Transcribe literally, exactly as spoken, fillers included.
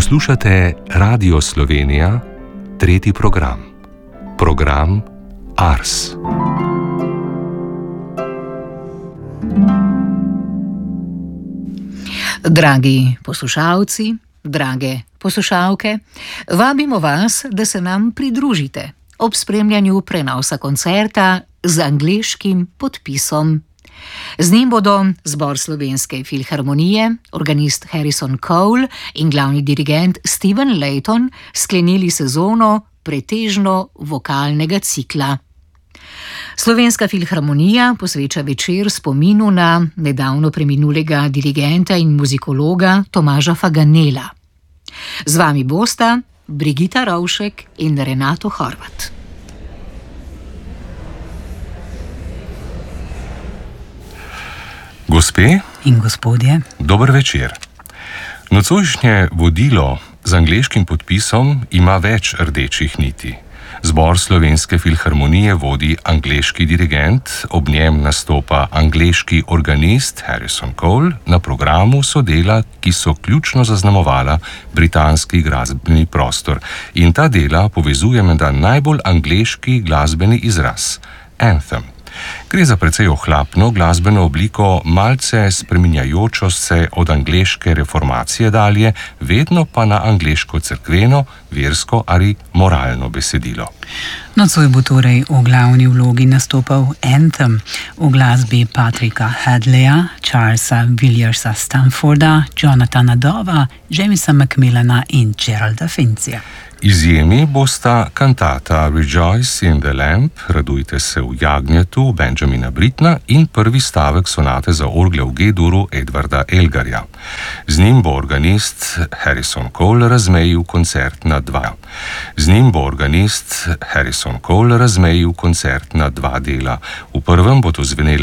Poslušate Radio Slovenija, tretji program. Program Ars. Dragi poslušalci, drage poslušalke, vabimo vas, da se nam pridružite ob spremljanju prenosa koncerta z angleškim podpisom. Z njim bodo zbor Slovenske filharmonije, organist Harrison Cole in glavni dirigent Stephen Layton sklenili sezono pretežno vokalnega cikla. Slovenska filharmonija posveča večer spominu na nedavno preminulega dirigenta in muzikologa Tomaža Faganela. Z vami bosta Brigita Rovšek in Renato Horvat. Gospe in gospodje, dober večer. Nocojšnje vodilo z angleškim podpisom ima več rdečih niti. Zbor Slovenske filharmonije vodi angleški dirigent, ob njem nastopa angleški organist Harrison Cole, na programu so dela, ki so ključno zaznamovala britanski glasbeni prostor. In ta dela povezuje menda najbolj angleški glasbeni izraz – anthem. Gre za precej ohlapno glasbeno obliko, malce spreminjajočo se od angleške reformacije dalje, vedno pa na angleško cerkveno, versko ali moralno besedilo. Nocoj bo torej v glavni vlogi nastopal Anthem v glasbi Patricka Hadleya, Charlesa Villiersa Stanforda, Jonathana Dova, Jamesa Macmillana in Geralda Fincija. Izjemi bosta kantata Rejoice in the Lamp, Radujte se v jagnjetu Benjamina Brittna in prvi stavek sonate za orgle v G-duru Edvarda Elgarja. Z njim bo organist Harrison Cole razmejil koncert na dva. Z njim bo organist Harrison Cole razmejil koncert na dva dela. V prvem bo to zvenela